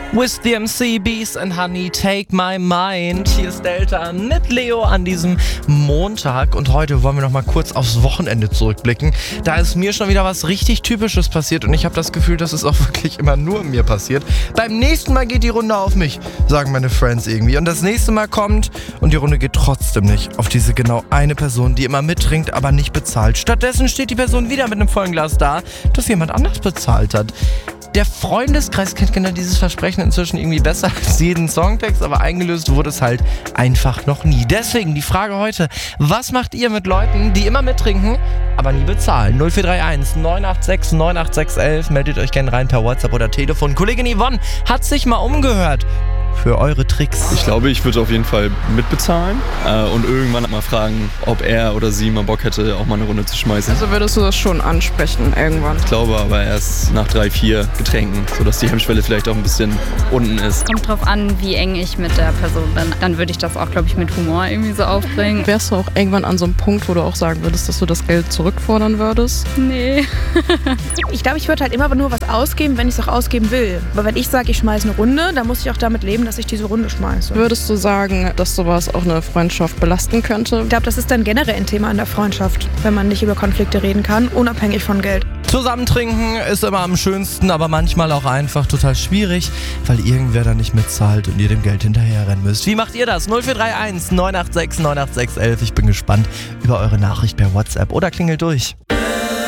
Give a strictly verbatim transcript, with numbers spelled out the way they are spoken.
With the M C, Bees and Honey, Take My Mind. Hier ist Delta mit Leo an diesem Montag. Und heute wollen wir noch mal kurz aufs Wochenende zurückblicken. Da ist mir schon wieder was richtig Typisches passiert. Und ich habe das Gefühl, dass es auch wirklich immer nur mir passiert. Beim nächsten Mal geht die Runde auf mich, sagen meine Friends irgendwie. Und das nächste Mal kommt und die Runde geht trotzdem nicht auf diese genau eine Person, die immer mittrinkt, aber nicht bezahlt. Stattdessen steht die Person wieder mit einem vollen Glas da, das jemand anders bezahlt hat. Der Freundeskreis kennt genau dieses Versprechen inzwischen irgendwie besser als jeden Songtext, aber eingelöst wurde es halt einfach noch nie. Deswegen die Frage heute, was macht ihr mit Leuten, die immer mittrinken, aber nie bezahlen? null vier drei eins neun acht sechs neun acht sechs eins, meldet euch gerne rein per WhatsApp oder Telefon. Kollegin Yvonne hat sich mal umgehört für eure Tricks. Ich glaube, ich würde auf jeden Fall mitbezahlen äh, und irgendwann mal fragen, ob er oder sie mal Bock hätte, auch mal eine Runde zu schmeißen. Also würdest du das schon ansprechen irgendwann? Ich glaube aber erst nach drei, vier Getränken, sodass die Hemmschwelle vielleicht auch ein bisschen unten ist. Kommt drauf an, wie eng ich mit der Person bin. Dann würde ich das auch, glaube ich, mit Humor irgendwie so aufbringen. Wärst du auch irgendwann an so einem Punkt, wo du auch sagen würdest, dass du das Geld zurückfordern würdest? Nee. Ich glaube, ich würde halt immer nur was ausgeben, wenn ich es auch ausgeben will. Aber wenn ich sage, ich schmeiße eine Runde, dann muss ich auch damit leben, dass ich diese Runde schmeiße. Würdest du sagen, dass sowas auch eine Freundschaft belasten könnte? Ich glaube, das ist dann generell ein Thema in der Freundschaft, wenn man nicht über Konflikte reden kann, unabhängig von Geld. Zusammentrinken ist immer am schönsten, aber manchmal auch einfach total schwierig, weil irgendwer da nicht mitzahlt und ihr dem Geld hinterherrennen müsst. Wie macht ihr das? null vier drei eins neun acht sechs neun acht sechs eins. Ich bin gespannt über eure Nachricht per WhatsApp oder klingelt durch.